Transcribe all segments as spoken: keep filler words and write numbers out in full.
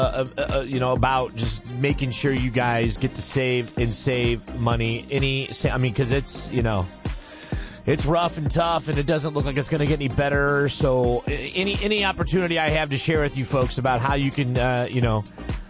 Uh, uh, you know, about just making sure you guys get to save and save money. Any, I mean, because it's, you know, it's rough and tough, and it doesn't look like it's going to get any better. So any any opportunity I have to share with you folks about how you can, uh, you know,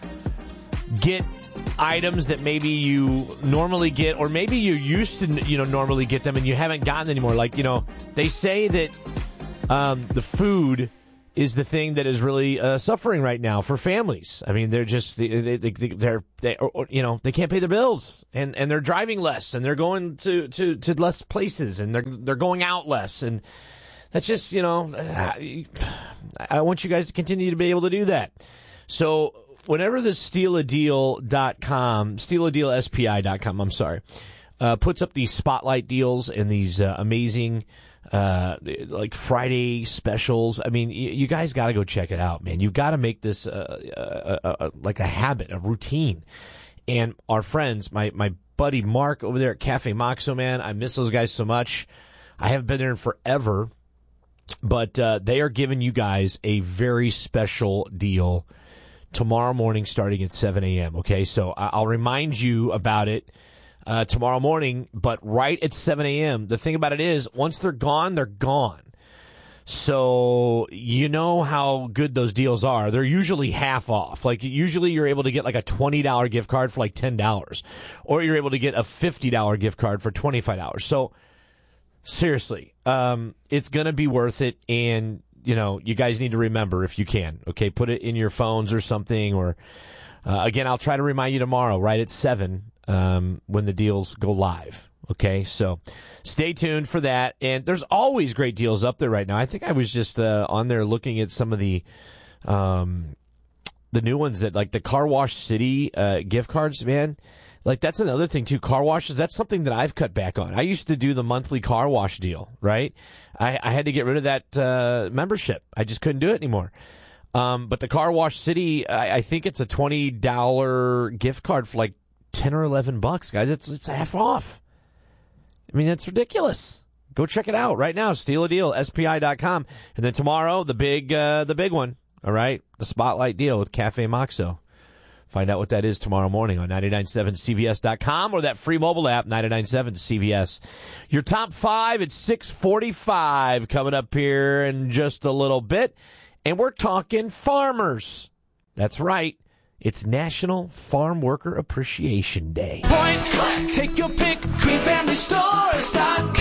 get items that maybe you normally get, or maybe you used to, you know, normally get them and you haven't gotten anymore. Like, you know, they say that um, the food is the thing that is really uh, suffering right now for families. I mean, they're just they, they, they, they're they or, you know they can't pay their bills, and, and they're driving less, and they're going to, to, to less places, and they're they're going out less, and that's just, you know, I, I want you guys to continue to be able to do that. So whenever the steal a deal dot com, steal a deal S P I dot com, I'm sorry, uh, puts up these spotlight deals and these uh, amazing. Uh, like Friday specials. I mean, you, you guys got to go check it out, man. You've got to make this uh, a, a, a, like a habit, a routine. And our friends, my my buddy Mark over there at Cafe Moxo, man, I miss those guys so much. I haven't been there in forever, but uh, they are giving you guys a very special deal tomorrow morning, starting at seven a.m. Okay, so I'll remind you about it. Uh, tomorrow morning, but right at seven a.m. The thing about it is, once they're gone, they're gone. So you know how good those deals are. They're usually half off. Like, usually you're able to get like a twenty dollars gift card for like ten dollars. Or you're able to get a fifty dollars gift card for twenty-five dollars. So seriously, um, it's going to be worth it. And, you know, you guys need to remember, if you can, okay, put it in your phones or something. Or, uh, again, I'll try to remind you tomorrow, right at seven. Um, when the deals go live. Okay, so stay tuned for that. And there's always great deals up there right now. I think I was just uh, on there looking at some of the um, the new ones that, like the Car Wash City uh, gift cards, man. Like, that's another thing too. Car washes, that's something that I've cut back on. I used to do the monthly car wash deal, right? I, I had to get rid of that uh, membership. I just couldn't do it anymore. Um, but the Car Wash City, I, I think it's a twenty dollars gift card for like ten or eleven bucks, guys. It's it's half off. I mean, that's ridiculous. Go check it out right now. Steal a deal, S P I dot com. And then tomorrow, the big uh, the big one, all right? The spotlight deal with Cafe Moxo. Find out what that is tomorrow morning on ninety-nine point seven C B S dot com or that free mobile app, ninety-nine point seven C B S. Your top five at six forty-five coming up here in just a little bit. And we're talking farmers. That's right. It's National Farm Worker Appreciation Day. Point click, take your pick, green family stores dot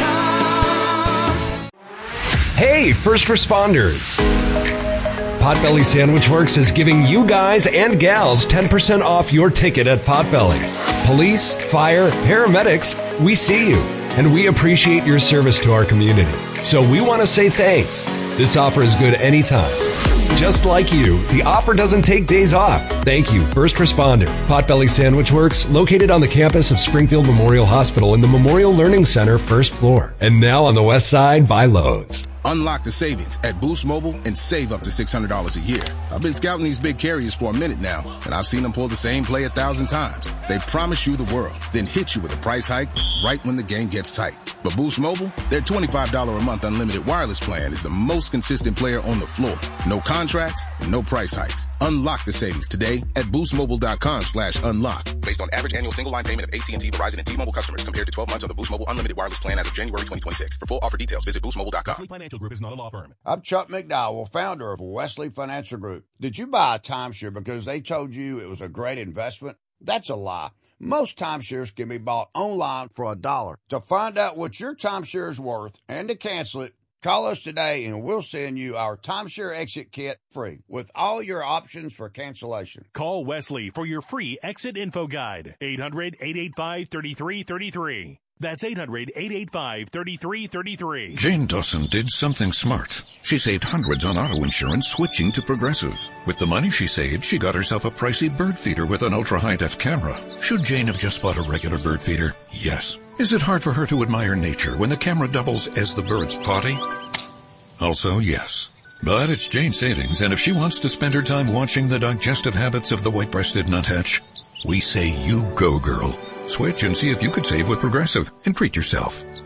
com. Hey, first responders. Potbelly Sandwich Works is giving you guys and gals ten percent off your ticket at Potbelly. Police, fire, paramedics, we see you, and we appreciate your service to our community. So we want to say thanks. This offer is good anytime. Just like you, the offer doesn't take days off. Thank you, first responder. Potbelly Sandwich Works, located on the campus of Springfield Memorial Hospital in the Memorial Learning Center, first floor. And now on the west side by Lowe's. Unlock the savings at Boost Mobile and save up to six hundred dollars a year. I've been scouting these big carriers for a minute now, and I've seen them pull the same play a thousand times. They promise you the world, then hit you with a price hike right when the game gets tight. But Boost Mobile, their twenty-five dollars a month unlimited wireless plan is the most consistent player on the floor. No contracts, no price hikes. Unlock the savings today at boostmobile.com slash unlock. Based on average annual single line payment of A T and T, Verizon, and T-Mobile customers compared to twelve months on the Boost Mobile unlimited wireless plan as of January twenty twenty-six. For full offer details, visit boost mobile dot com. Group is not a law firm. I'm Chuck McDowell, founder of Wesley Financial Group. Did you buy a timeshare because they told you it was a great investment? That's a lie. Most timeshares can be bought online for a dollar. To find out what your timeshare is worth and to cancel it, call us today and we'll send you our timeshare exit kit free with all your options for cancellation. Call Wesley for your free exit info guide. eight hundred, eight eight five, three three three three. That's eight hundred, eight eight five, three three three three. Jane Dawson did something smart. She saved hundreds on auto insurance switching to Progressive. With the money she saved, she got herself a pricey bird feeder with an ultra-high-def camera. Should Jane have just bought a regular bird feeder? Yes. Is it hard for her to admire nature when the camera doubles as the bird's potty? Also, yes. But it's Jane's savings, and if she wants to spend her time watching the digestive habits of the white-breasted nuthatch, we say you go, girl. Switch and see if you could save with Progressive and treat yourself.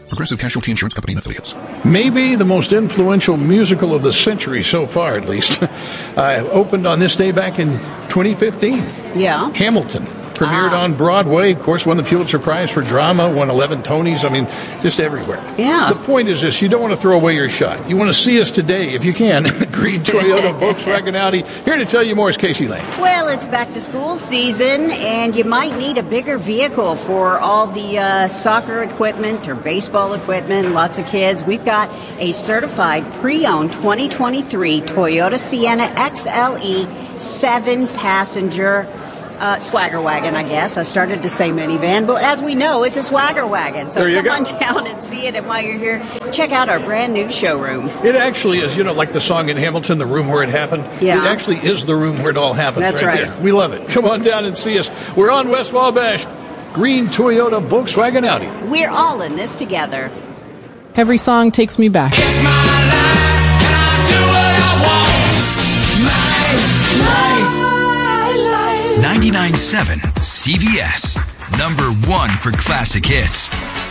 Progressive Casualty Insurance Company and affiliates. Maybe the most influential musical of the century so far, at least. I opened on this day back in twenty fifteen. Yeah. Hamilton. Premiered Ah. on Broadway, of course, won the Pulitzer Prize for drama, won eleven Tonys. I mean, just everywhere. Yeah. The point is this, you don't want to throw away your shot. You want to see us today, if you can. Green, Toyota, Volkswagen, Audi. Here to tell you more is Casey Lane. Well, it's back to school season, and you might need a bigger vehicle for all the uh, soccer equipment or baseball equipment. Lots of kids. We've got a certified pre-owned twenty twenty-three Toyota Sienna X L E seven-passenger Uh, swagger wagon, I guess. I started to say minivan, but as we know, it's a swagger wagon. So There you come go. on down and see it. And while you're here, check out our brand new showroom. It actually is, you know, like the song in Hamilton, The Room Where It Happened. Yeah. It actually is the room where it all happens. That's right. There. We love it. Come on down and see us. We're on West Wabash. Green, Toyota, Volkswagen, Audi. We're all in this together. Every song takes me back. It's my life, and I do what I want. My life. ninety-nine point seven C B S, number one for classic hits.